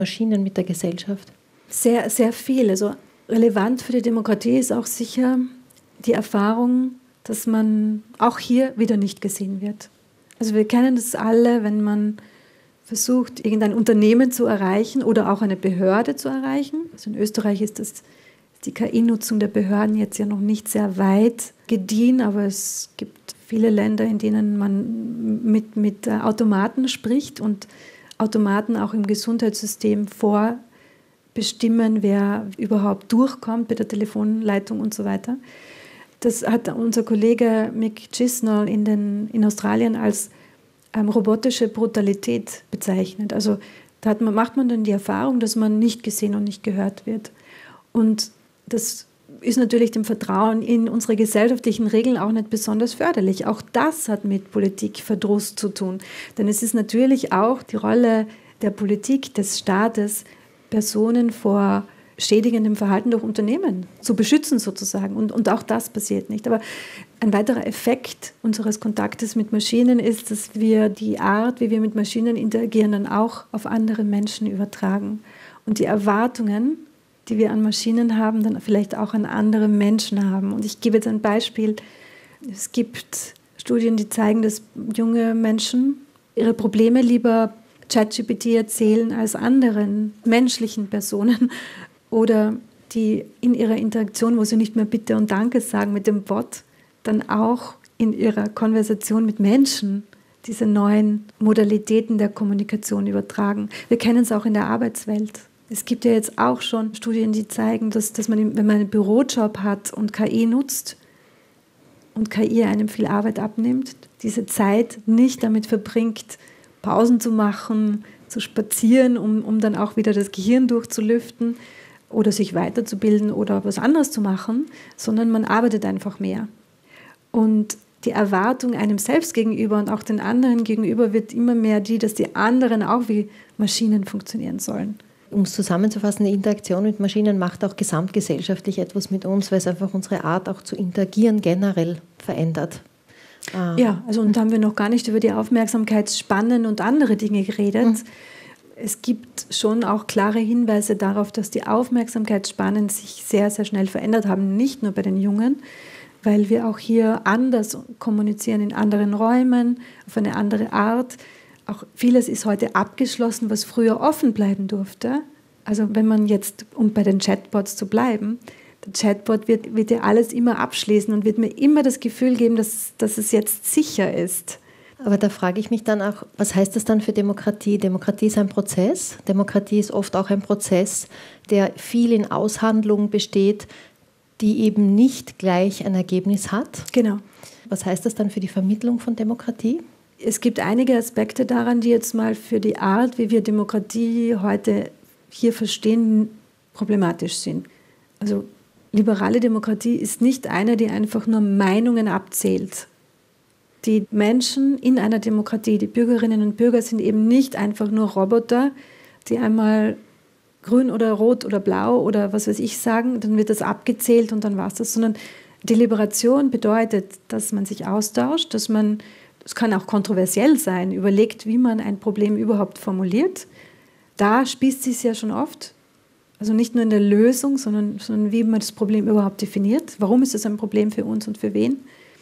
Maschinen mit der Gesellschaft? Sehr, sehr viel. Also relevant für die Demokratie ist auch sicher die Erfahrung, dass man auch hier wieder nicht gesehen wird. Also wir kennen das alle, wenn man versucht, irgendein Unternehmen zu erreichen oder auch eine Behörde zu erreichen. Also in Österreich ist die KI-Nutzung der Behörden jetzt ja noch nicht sehr weit gediehen, aber es gibt viele Länder, in denen man mit Automaten spricht und Automaten auch im Gesundheitssystem vorbestimmen, wer überhaupt durchkommt bei der Telefonleitung und so weiter. Das hat unser Kollege Mick Chisnall in Australien als robotische Brutalität bezeichnet. Also da macht man dann die Erfahrung, dass man nicht gesehen und nicht gehört wird. Und das ist natürlich dem Vertrauen in unsere gesellschaftlichen Regeln auch nicht besonders förderlich. Auch das hat mit Politikverdruss zu tun. Denn es ist natürlich auch die Rolle der Politik, des Staates, Personen vor schädigendem Verhalten durch Unternehmen zu beschützen sozusagen. Und auch das passiert nicht. Aber ein weiterer Effekt unseres Kontaktes mit Maschinen ist, dass wir die Art, wie wir mit Maschinen interagieren, dann auch auf andere Menschen übertragen. Und die Erwartungen, die wir an Maschinen haben, dann vielleicht auch an andere Menschen haben. Und ich gebe jetzt ein Beispiel. Es gibt Studien, die zeigen, dass junge Menschen ihre Probleme lieber ChatGPT erzählen als anderen menschlichen Personen oder die in ihrer Interaktion, wo sie nicht mehr Bitte und Danke sagen mit dem Bot, dann auch in ihrer Konversation mit Menschen diese neuen Modalitäten der Kommunikation übertragen. Wir kennen es auch in der Arbeitswelt. Es gibt ja jetzt auch schon Studien, die zeigen, dass man, wenn man einen Bürojob hat und KI nutzt und KI einem viel Arbeit abnimmt, diese Zeit nicht damit verbringt, Pausen zu machen, zu spazieren, um dann auch wieder das Gehirn durchzulüften oder sich weiterzubilden oder was anderes zu machen, sondern man arbeitet einfach mehr. Und die Erwartung einem selbst gegenüber und auch den anderen gegenüber wird immer mehr dass die anderen auch wie Maschinen funktionieren sollen. Um es zusammenzufassen, die Interaktion mit Maschinen macht auch gesamtgesellschaftlich etwas mit uns, weil es einfach unsere Art auch zu interagieren generell verändert. Ja, also und da haben wir noch gar nicht über die Aufmerksamkeitsspannen und andere Dinge geredet. Es gibt schon auch klare Hinweise darauf, dass die Aufmerksamkeitsspannen sich sehr, sehr schnell verändert haben, nicht nur bei den Jungen, weil wir auch hier anders kommunizieren in anderen Räumen, auf eine andere Art. Auch vieles ist heute abgeschlossen, was früher offen bleiben durfte. Also wenn man jetzt, um bei den Chatbots zu bleiben, der Chatbot wird ja alles immer abschließen und wird mir immer das Gefühl geben, dass es jetzt sicher ist. Aber da frage ich mich dann auch, was heißt das dann für Demokratie? Demokratie ist ein Prozess. Demokratie ist oft auch ein Prozess, der viel in Aushandlungen besteht, die eben nicht gleich ein Ergebnis hat. Genau. Was heißt das dann für die Vermittlung von Demokratie? Es gibt einige Aspekte daran, die jetzt mal für die Art, wie wir Demokratie heute hier verstehen, problematisch sind. Also liberale Demokratie ist nicht eine, die einfach nur Meinungen abzählt. Die Menschen in einer Demokratie, die Bürgerinnen und Bürger, sind eben nicht einfach nur Roboter, die einmal grün oder rot oder blau oder was weiß ich sagen, dann wird das abgezählt und dann war es das, sondern Deliberation bedeutet, dass man sich austauscht, dass man, das kann auch kontroversiell sein, überlegt, wie man ein Problem überhaupt formuliert. Da spießt sich ja schon oft, also nicht nur in der Lösung, sondern wie man das Problem überhaupt definiert. Warum ist es ein Problem für uns und für wen?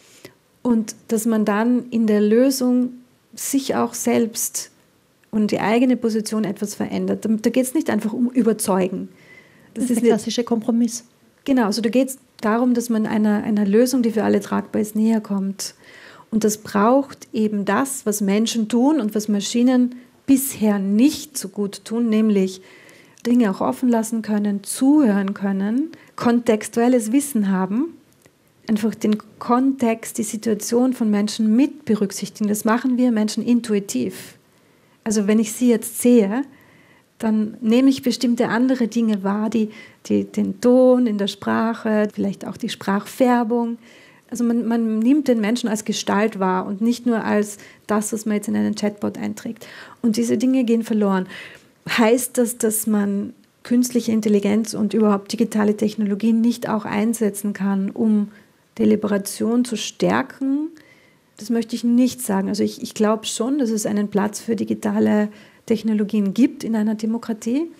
Und dass man dann in der Lösung sich auch selbst und die eigene Position etwas verändert. Da geht es nicht einfach um Überzeugen. Das ist der klassische Kompromiss. Genau, also da geht es darum, dass man einer Lösung, die für alle tragbar ist, näher kommt. Und das braucht eben das, was Menschen tun und was Maschinen bisher nicht so gut tun, nämlich Dinge auch offen lassen können, zuhören können, kontextuelles Wissen haben, einfach den Kontext, die Situation von Menschen mit berücksichtigen. Das machen wir Menschen intuitiv. Also wenn ich Sie jetzt sehe, dann nehme ich bestimmte andere Dinge wahr, den Ton in der Sprache, vielleicht auch die Sprachfärbung. Also man nimmt den Menschen als Gestalt wahr und nicht nur als das, was man jetzt in einen Chatbot einträgt. Und diese Dinge gehen verloren. Heißt das, dass man künstliche Intelligenz und überhaupt digitale Technologien nicht auch einsetzen kann, um Deliberation zu stärken? Das möchte ich nicht sagen. Also ich glaube schon, dass es einen Platz für digitale Technologien gibt in einer Demokratie.